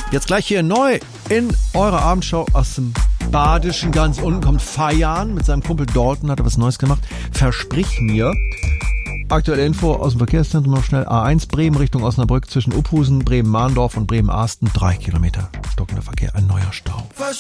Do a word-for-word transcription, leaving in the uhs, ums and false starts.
Jetzt gleich hier neu in eurer Abendshow aus dem Badischen. Ganz unten kommt Fayan mit seinem Kumpel Dalton, hat er was Neues gemacht. Versprich mir. Aktuelle Info aus dem Verkehrszentrum noch schnell. A eins Bremen Richtung Osnabrück zwischen Uphusen, Bremen-Mahndorf und Bremen-Arsten. Drei Kilometer stockender Verkehr, ein neuer Stau.